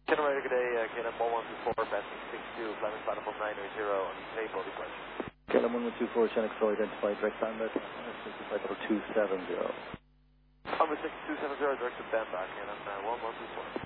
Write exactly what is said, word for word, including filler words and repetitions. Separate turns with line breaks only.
Can I good day, uh, K L M one one two four, passing six two, climbing platform nine zero on table question.
K L M one one two four, Chinook Flow, identified direct standard, sixty-five two seven zero.
Number six two seven zero, direct to Bamba, K L M one one two four.